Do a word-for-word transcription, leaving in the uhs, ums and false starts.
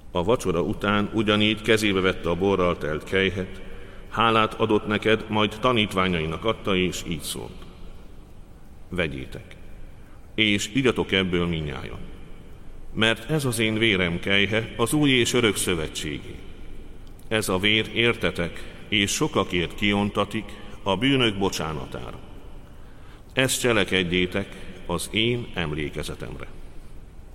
A vacsora után ugyanígy kezébe vette a borral telt kelyhet, hálát adott neked, majd tanítványainak adta, és így szólt: vegyétek, és igyatok ebből mindnyájan, mert ez az én vérem kelyhe, az új és örök szövetségé. Ez a vér értetek, és sokakért kiontatik a bűnök bocsánatára. Ezt cselekedjétek az én emlékezetemre.